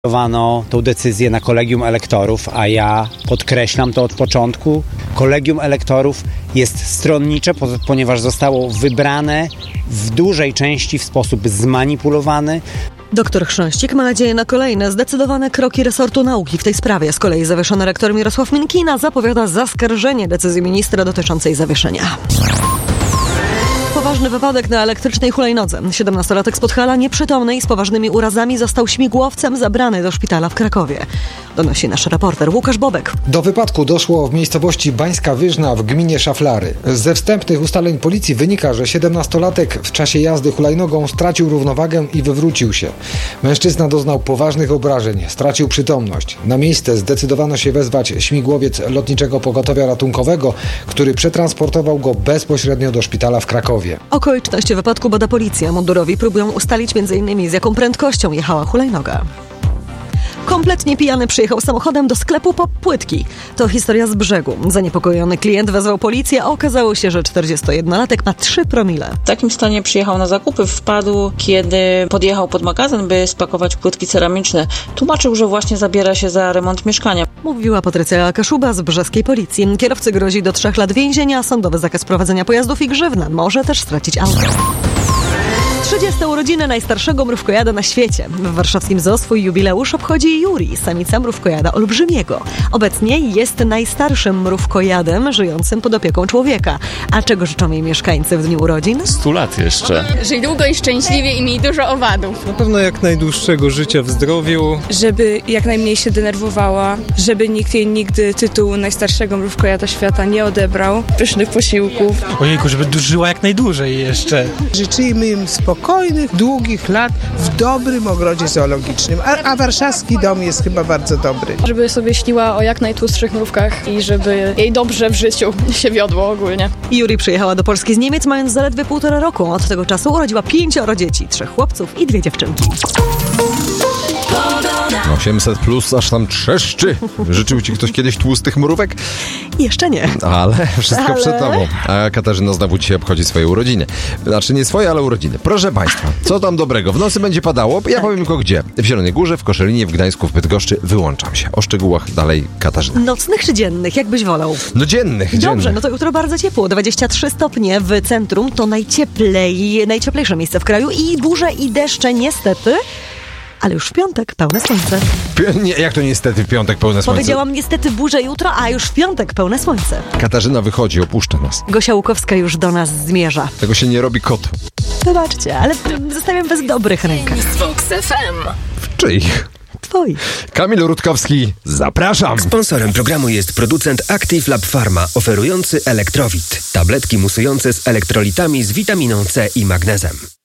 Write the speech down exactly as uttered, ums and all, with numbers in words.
Wano tą decyzję na kolegium elektorów, a ja podkreślam to od początku. Kolegium elektorów jest stronnicze, ponieważ zostało wybrane w dużej części w sposób zmanipulowany. Doktor Chrząścik ma nadzieję na kolejne zdecydowane kroki resortu nauki w tej sprawie. Z kolei zawieszony rektor Mirosław Minkina zapowiada zaskarżenie decyzji ministra dotyczącej zawieszenia. Poważny wypadek na elektrycznej hulajnodze. siedemnastolatek z Podhala, nieprzytomny i z poważnymi urazami, został śmigłowcem zabrany do szpitala w Krakowie. Donosi nasz reporter Łukasz Bobek. Do wypadku doszło w miejscowości Bańska Wyżna w gminie Szaflary. Ze wstępnych ustaleń policji wynika, że siedemnastolatek w czasie jazdy hulajnogą stracił równowagę i wywrócił się. Mężczyzna doznał poważnych obrażeń, stracił przytomność. Na miejsce zdecydowano się wezwać śmigłowiec Lotniczego Pogotowia Ratunkowego, który przetransportował go bezpośrednio do szpitala w Krakowie. Okoliczności wypadku bada policja. Mundurowi próbują ustalić między innymi z jaką prędkością jechała hulajnoga. Kompletnie pijany przyjechał samochodem do sklepu po płytki. To historia z Brzegu. Zaniepokojony klient wezwał policję, a okazało się, że czterdziestojednolatek ma trzy promile. W takim stanie przyjechał na zakupy, wpadł, kiedy podjechał pod magazyn, by spakować płytki ceramiczne. Tłumaczył, że właśnie zabiera się za remont mieszkania. Mówiła Patrycja Kaszuba z brzeskiej policji. Kierowcy grozi do trzech lat więzienia, sądowy zakaz prowadzenia pojazdów i grzywna. Może też stracić auto. trzydzieste urodziny najstarszego mrówkojada na świecie. W warszawskim zoo swój jubileusz obchodzi Juri, samica mrówkojada olbrzymiego. Obecnie jest najstarszym mrówkojadem żyjącym pod opieką człowieka. A czego życzą jej mieszkańcy w dniu urodzin? Stu lat jeszcze. Żyj długo i szczęśliwie i miej dużo owadów. Na pewno jak najdłuższego życia w zdrowiu. Żeby jak najmniej się denerwowała, żeby nikt jej nigdy tytułu najstarszego mrówkojada świata nie odebrał. Pysznych posiłków. Ojejku, żeby żyła jak najdłużej jeszcze. Życzymy im spokojnych, długich lat w dobrym ogrodzie zoologicznym, a, a warszawski dom jest chyba bardzo dobry. Żeby sobie śniła o jak najtłustszych mrówkach i żeby jej dobrze w życiu się wiodło ogólnie. Juri przyjechała do Polski z Niemiec, mając zaledwie półtora roku. Od tego czasu urodziła pięcioro dzieci, trzech chłopców i dwie dziewczynki. osiemset plus aż tam trzeszczy. Życzył ci ktoś kiedyś tłustych mrówek? Jeszcze nie. Ale wszystko ale... przed tobą. A Katarzyna znowu dzisiaj obchodzi swoje urodziny. Znaczy nie swoje, ale urodziny. Proszę państwa, co tam dobrego? W nocy będzie padało? Ja powiem tylko gdzie. W Zielonej Górze, w Koszalinie, w Gdańsku, w Bydgoszczy. Wyłączam się. O szczegółach dalej Katarzyna. Nocnych czy dziennych? Jak byś wolał? No dziennych, Dobrze, dziennych. no to jutro bardzo ciepło. dwadzieścia trzy stopnie w centrum. To najcieplej, najcieplejsze miejsce w kraju i burze i deszcze niestety. Ale już w piątek pełne słońce. Nie, jak to niestety w piątek pełne słońce? Powiedziałam niestety burze jutro, a już w piątek pełne słońce. Katarzyna wychodzi, opuszcza nas. Gosia Łukowska już do nas zmierza. Tego się nie robi kot. Zobaczcie, ale zostawiam was w dobrych rękach. Vox F M. W czyich? Twoich. Kamil Rutkowski, zapraszam. Sponsorem programu jest producent Active Lab Pharma, oferujący Elektrowit. Tabletki musujące z elektrolitami z witaminą C i magnezem.